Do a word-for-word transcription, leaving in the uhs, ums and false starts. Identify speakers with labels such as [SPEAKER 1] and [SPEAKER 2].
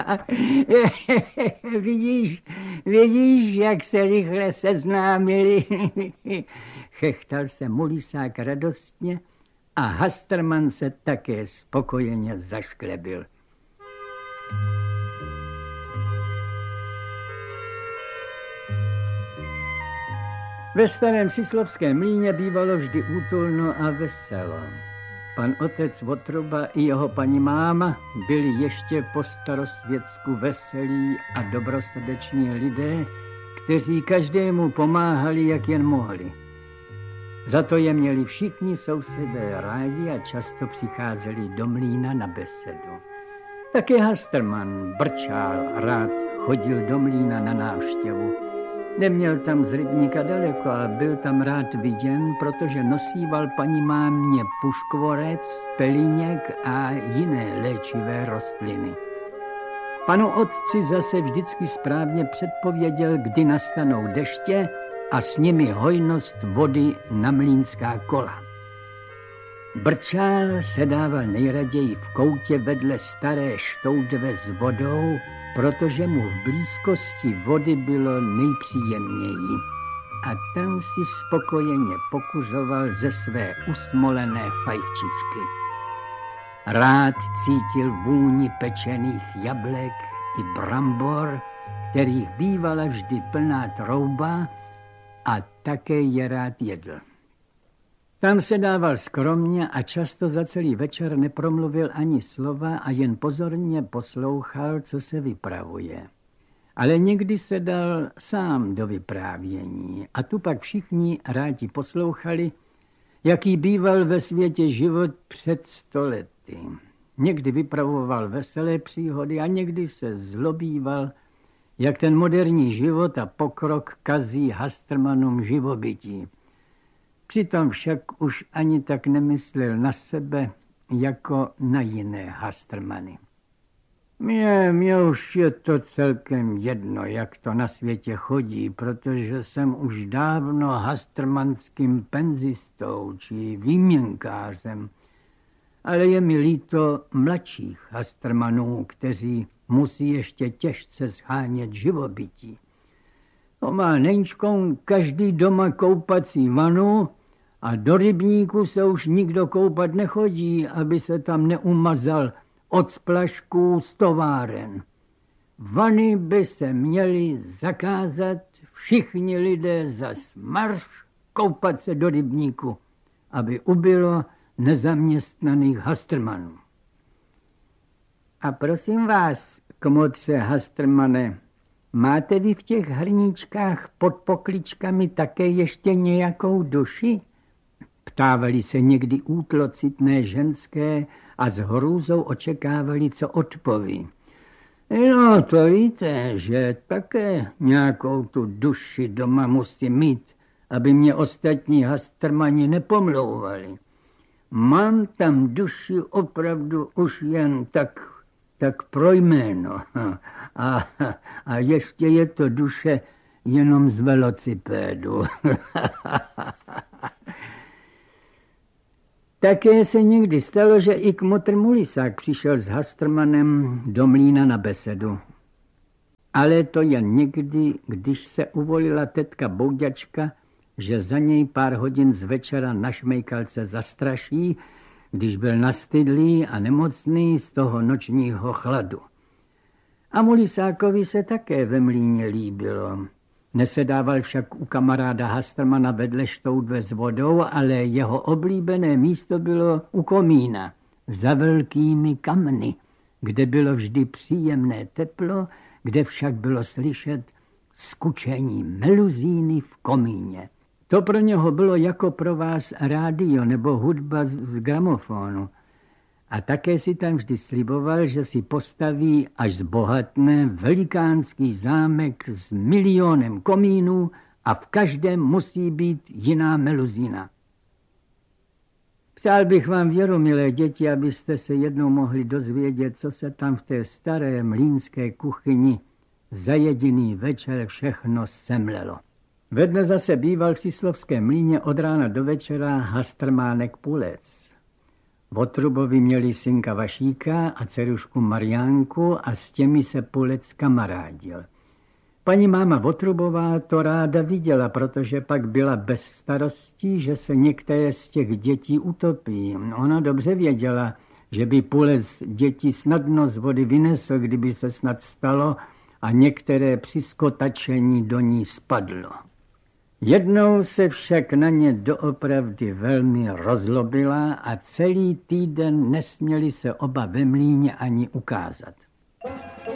[SPEAKER 1] vidíš, vidíš, jak se rychle seznámili. Chechtal se Mulisák radostně a Hastrman se také spokojeně zašklebil. Ve starém Sislovském mlýně bývalo vždy útulno a veselo. Pan otec Votruba i jeho paní máma byli ještě po starosvětsku veselí a dobrosrdeční lidé, kteří každému pomáhali, jak jen mohli. Za to je měli všichni sousedé rádi a často přicházeli do mlýna na besedu. Také Hastrman Brčál rád chodil do mlýna na návštěvu. Neměl tam z rybníka daleko, ale byl tam rád viděn, protože nosíval paní mámě puškvorec, pelíněk a jiné léčivé rostliny. Panu otci zase vždycky správně předpověděl, kdy nastanou deště a s nimi hojnost vody na mlýnská kola. Brčál sedával nejraději v koutě vedle staré štoudve s vodou, protože mu v blízkosti vody bylo nejpříjemněji. A tam si spokojeně pokuřoval ze své usmolené fajčičky. Rád cítil vůni pečených jablek i brambor, kterých bývala vždy plná trouba, a také je rád jedl. Tam se dával skromně a často za celý večer nepromluvil ani slova a jen pozorně poslouchal, co se vypravuje. Ale někdy se dal sám do vyprávění a tu pak všichni rádi poslouchali, jaký býval ve světě život před sto lety. Někdy vypravoval veselé příhody a někdy se zlobíval, jak ten moderní život a pokrok kazí Hastrmanům živobytí. Přitom však už ani tak nemyslel na sebe, jako na jiné Hastrmany. Mně, mně už je to celkem jedno, jak to na světě chodí, protože jsem už dávno hastrmanským penzistou či výměnkářem. Ale je mi líto mladších Hastrmanů, kteří musí ještě těžce shánět živobytí. To má nenčkou každý doma koupací vanu a do rybníku se už nikdo koupat nechodí, aby se tam neumazal od splašků z továren. Vany by se měly zakázat, všichni lidé zas marš koupat se do rybníku, aby ubylo nezaměstnaných Hastrmanů. A prosím vás, kmotře Hastrmane, máte vy v těch hrníčkách pod pokličkami také ještě nějakou duši? Ptávali se někdy útlocitné ženské a s hrůzou očekávali, co odpoví. No, to víte, že také nějakou tu duši doma musím mít, aby mě ostatní Hastrmani nepomlouvali. Mám tam duši opravdu už jen tak, tak pro jméno. A, a ještě je to duše jenom z velocipédu. Také se někdy stalo, že i kmotr Mulisák přišel s Hastrmanem do mlýna na besedu. Ale to jen někdy, když se uvolila tetka Bouďačka, že za něj pár hodin z večera na šmejkalce zastraší, když byl nastydlý a nemocný z toho nočního chladu. A Mulisákovi se také ve mlýně líbilo. Nesedával však u kamaráda Hastrmana vedle štoudve s vodou, ale jeho oblíbené místo bylo u komína, za velkými kamny, kde bylo vždy příjemné teplo, kde však bylo slyšet skučení meluzíny v komíně. To pro něho bylo jako pro vás rádio nebo hudba z gramofonu. A také si tam vždy sliboval, že si postaví, až zbohatne, velikánský zámek s milionem komínů a v každém musí být jiná meluzína. Přál bych vám věru, milé děti, abyste se jednou mohli dozvědět, co se tam v té staré mlýnské kuchyni za jediný večer všechno semlelo. Ve dne zase býval v Sislovském mlýně od rána do večera Hastrmánek Pulec. Votrubovi měli synka Vašíka a dcerušku Mariánku a s těmi se Pulec kamarádil. Paní máma Votrubová to ráda viděla, protože pak byla bez starostí, že se některé z těch dětí utopí. Ona dobře věděla, že by Pulec děti snadno z vody vynesl, kdyby se snad stalo, a některé při skotačení do ní spadlo. Jednou se však na ně doopravdy velmi rozlobila a celý týden nesměli se oba ve mlýně ani ukázat.